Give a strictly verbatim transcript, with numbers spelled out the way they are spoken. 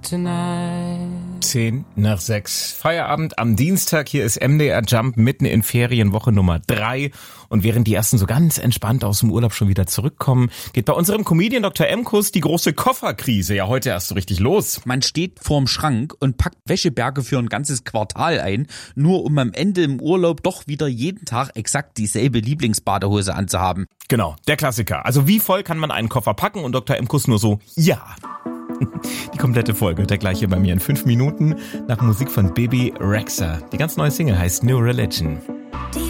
tonight. Zehn nach sechs. Feierabend am Dienstag. Hier ist M D R Jump mitten in Ferienwoche Nummer drei. Und während die ersten so ganz entspannt aus dem Urlaub schon wieder zurückkommen, geht bei unserem Comedian Doktor Emkus die große Kofferkrise ja heute erst so richtig los. Man steht vorm Schrank und packt Wäscheberge für ein ganzes Quartal ein, nur um am Ende im Urlaub doch wieder jeden Tag exakt dieselbe Lieblingsbadehose anzuhaben. Genau, der Klassiker. Also wie voll kann man einen Koffer packen und Doktor Emkus nur so, ja. Die komplette Folge hört er gleich hier bei mir in fünf Minuten nach Musik von Bebe Rexha. Die ganz neue Single heißt New Religion.